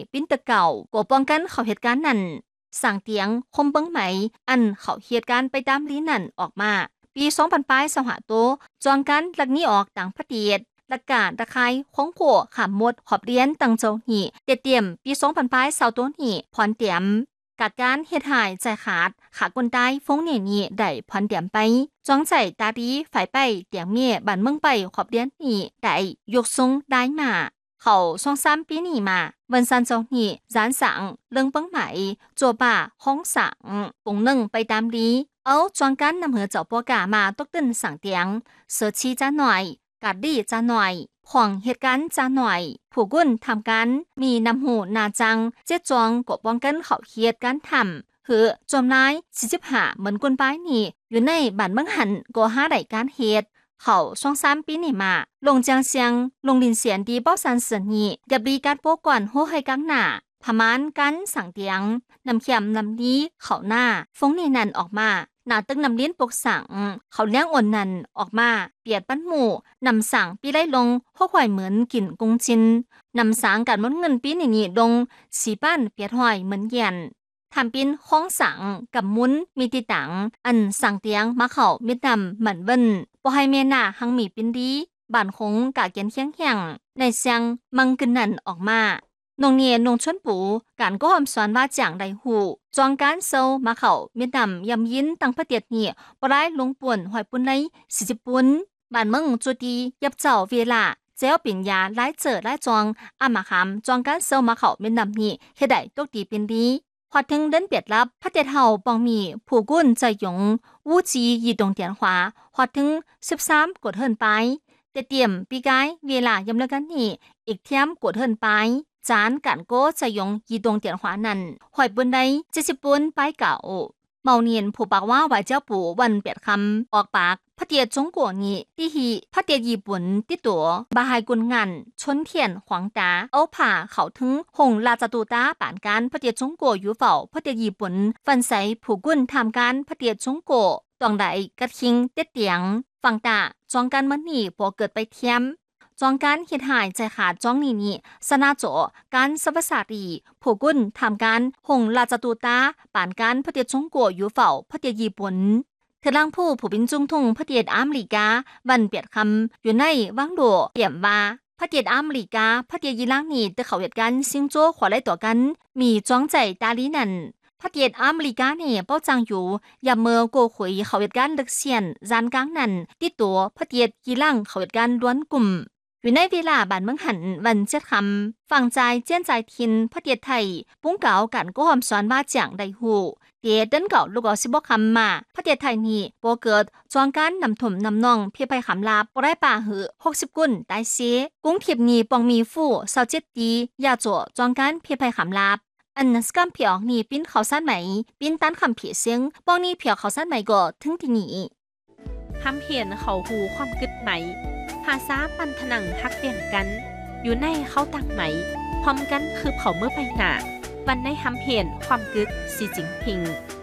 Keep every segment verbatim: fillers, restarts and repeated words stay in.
ปิ้นตะเก่าก็ป้องกันเขาเหตุการณ์นั้นสั่งเตียงคมเบิ้งไหมอันเขาเหตุการณ์ไปตามลีนั่นออกมาปีสองพันปลายสหะโตจองกันลักนี้ออกต่างประเทศละกาตะไคร้ของโผขามมดขอบเรียนตังเจ้าหีเตเตรียมปีสองพันปลายเสาตัวหีพรเตรียมกาการเฮ็ดหายใจขาดขากนตายฟงเนี่ยนี่ได้พรเตรียมไปจ้องใจตาดีฝ่ายไปเตียงเมียบันเมืองไปขอบเรียนนี่ได้ยกทรงได้มาเขาสองสามปีนี้มาวันซันเจ้าหีร้านสังเรื่องเปิ้งไหมจัวป่าห้องสังปงหนึ่งไปตามดีเอาจองกันนำเหอเจ้าปอกามาตกตึ้นสั่งเตียงเสือชีจ้าหน่อยกาดดีจ้าหน่อยผ่องเหตุการณ์จ้าหน่อยผู้กุ้นทำกันมีนำหูนาจังเจ๊จองกบป้องกันเขาเฮียดการทำคือจอมนายสิจิบหาเหมือนกุนป้ายนี่อยู่ในบ้านเมืองหันก็หาได้การเฮ็ดเขาช่องสามปีนี่มาลงจางเซียงลงลินเสียนดีป้อสันเสือนี่อย่าบีการโป้ก่อนโหให้กังหน้าพมานกันสั่งเตียงนำเขียมนำนี้เขาหน้าฟงนี่นั่นออกมาหนาตึงนำลิ้นปกสั่งเขาเลี้ยงอ่อนนันออกมาเปียดปั้นหมู่นำสั่งปีไล่ลงห้อควายเหมือนกินกงจินนำสางการมดเงินปีนี่นี่ลงสีป้านเปียดห้อยเหมือนเย็นทำปินห้องสั่งกับมุ้นมีติตังอันสั่งเตียงมาเขาเม็ดดำเหมือนเบิ้นปอให้เมน่าหังมีปินดีบ้านคงกะเกียนเคียงแข็งในเสียงมังกึนนันออกมานงเนียนงชนปูการก็หอมสอนว่าจางไดหูจองการเซามาเขาเมียดำยำยินตั้งพระเตียดนี่ปลายลงป่วนหอยปุ่นไรสิจิปุ่นบ้านเมืองจุดียับเจ้าเวลาเจ้าปิ่นยาไล่เจอไล่จองอามาคำจองการเซามาเขาเมียดำนี่เฮ็ดได้ตกดีเป็นดีพอถึงเดินเปียดรับพระเตียดเฮาปองมีผู้กุ้นใจหยงวู้จียีตรงเตียนขวาพอถึงสิบสามกดเฮินไปเตรียมปีกายเวลายำเลิกกันนี่อีกเทียมกดเฮินไปจานการโก้จะยงยีตรงเตียนขวานั้นหอยปุนได้เจ็ดสิบปุนไปเก่าเมาเนียนผู้ปากว่าไหวเจ้าปู่วันเปียดคำออกปากพระเตียจงกัวนี่ที่ฮีพระเตียญี่ปุ่นที่ตัวบาไฮกุนงันชนเทียนขวางตาเอาผ่าเขาถึงหงลาจตูตาป่านการพระเตียจงกัวอยู่เฝ้าพระเตียญี่ปุ่นฟันใสผู้กุนทำการพระเตียจงกัวตองใดกระทิงเต็ดเตียงฟังตาจองการมันนี่พอเกิดไปเทียมจองการเฮ็ดหายใจขาดจ้องนี่นี่สนาโจการสวัสดีผู้กุนทำการหงลาจตูตาป่านการพระเตียจงกัวอยู่เฝ้าพระเตียญี่ปุ่นเธอล่างผู้ผู้บินจุงทุ่งพระเตียอเมริกาวันเปียดคำอยู่ในวังโดเปี่ยมว่าพระเตียอเมริกาพระเตียยีล่างนี่แต่เขาเหตุการณ์ซิงโจ้ขวาไล่ต่อกันมีจ้องใจตาลีนั่นพระเตียอเมริกาเนี่ยเป้าจังอยู่อย่าเมื่อโกขุยเขาเหตุการณ์ลึกเสียนจานกลางนั่นที่ตัวพระเตียยีล่างเขาเหตุการณ์ล้วนกลุ่มอยู่ในเวลาบ้านเมืองหันวันเจ็ดคำฝั่งใจเจี้ยนใจทินพระเตียไทยปุ้งเก่ากันก็หอมสอนว่าจางไดหูเตียเดินเก่าลูกเอาสิบคำมาพระเตียไทยนี่โปเกิดจองการนำถมนำนองเพียไปขำลาปได้ป่าหือหกสิบกุนได้เสียกุ้งเทียบนีปองมีฟู่เศร้าเจ็ดดียาโจจองการเพียไปขำลาอันนัสกัมเพียงนี่ปิ้นเขาสั้นไหมปิ้นตันคำเพียเสียงปองนี่เพียเขาสั้นไหมก็ถึงที่นี่ห้ามเพียนเขาหูความกึดไหมภาษาปันถนังฮักเปลี่ยนกันอยู่ในเขาตั้งไหมพร้อมกันคือเผาเมื่อไปหนาวันในห้ามเพียนความกึดสีจิงพิง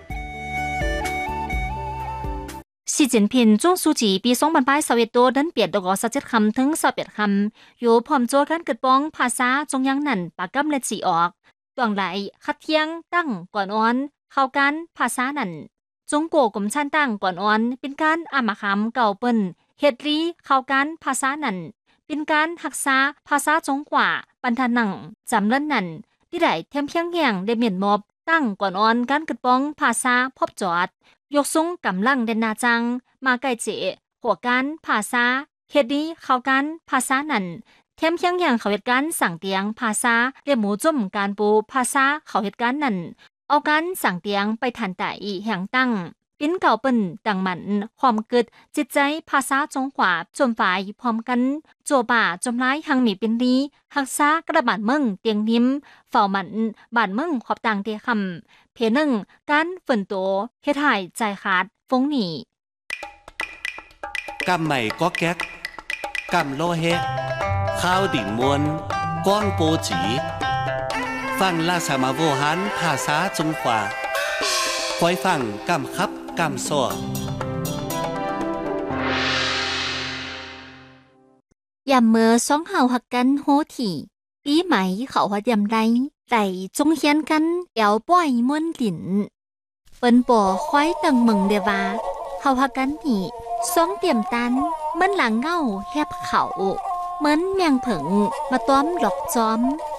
สีจินพินจงสูจีปีสองพันปลายสวีตโตดันเปียดดอกสัจเจ็ดคำถึงสอบเปียดคำอยู่พร้อมโจกันเกิดป้องภาษาจงยังนั่นปากกำเล็ดสีออกตวงไหลคัดเทียงตั้งก่อนอ่อนเข้ากันภาษานั่นจงโกกลมชันตั้งก่อนอ่อนเป็นการอามาคำเก่าเปิ้นเฮ็ดรีเข้ากันภาษานั่นเป็นการรักษาภาษาจงกว่าปันทนังจำเล่นนั่นที่ได้เทียมเพียงแห่งได้เมียนมอบตั้งก่อนอ่อนการกึดป้องภาษาพบจอดยกสูงกำลังเดนนาจังมาไกเจหัวกันภาษาเฮ็ดดีเข้ากันภาษานั่นเทียมเพียงแห่งเขาเหตุการณ์สั่งเตียงภาษาเรียหมูจุ่มการปูภาษาเขาเหตุการณ์นั่นเอากันสั่งเตียงไปทันแต่อีแห่งตั้งปิ้นเก่าเปิ้นดังมันความเกิดจิตใจภาษาจงขวาจมฝ่ายพร้อมกันโจบ่าจมร้ายหังมีเป็นดีหักษากระบาดเมืองเตียงนิ่มเฝ้ามันบานเมืองขอบต่างเตคำเพนึงการฝนโตเฮ็ดให้ใจขาดฟงหนีกำใหม่ก็แก๊กกำโลเฮข้าวดิ่งมวนก้องโปจีฟังลาสามาโวหันภาษาจงขวาคอยฟังกำคับกำซ้อยามเมื่อสองเฮาหักกันโหถี่ปีไหมเขาหัดยำไร嚟中顯緊有拜門林本波開等夢的話後下緊你雙點單蚊冷เงาแหบเขาเหมือนแมงผึ่งมาต้อมหลอกจอม